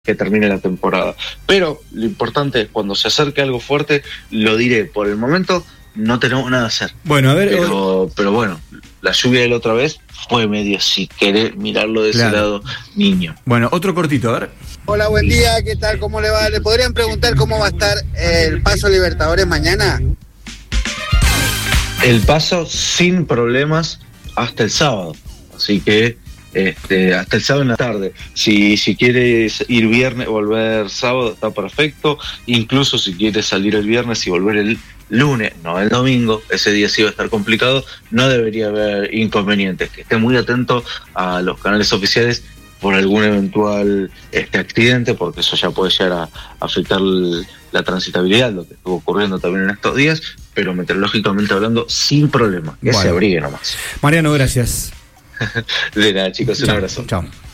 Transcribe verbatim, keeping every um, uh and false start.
que termine la temporada. Pero lo importante es cuando se acerque algo fuerte, lo diré. Por el momento no tenemos nada a hacer. Bueno, a ver. Pero, hoy... pero bueno, la lluvia de la otra vez fue medio, si querés mirarlo de claro. ese lado, niño. Bueno, otro cortito, a ver. Hola, buen día, ¿qué tal? ¿Cómo le va? ¿Le podrían preguntar cómo va a estar el Paso Libertadores mañana? El Paso sin problemas hasta el sábado. Así que Este, hasta el sábado en la tarde. Si, si quieres ir viernes, volver sábado, está perfecto. Incluso si quieres salir el viernes y volver el lunes, no el domingo, ese día sí va a estar complicado, no debería haber inconvenientes. Que esté muy atento a los canales oficiales por algún eventual este accidente, porque eso ya puede llegar a, a afectar el, la transitabilidad, lo que estuvo ocurriendo también en estos días, pero meteorológicamente hablando, sin problema, que bueno. se abrigue nomás. Mariano, gracias. De nada, chicos, un chao, abrazo. Chao.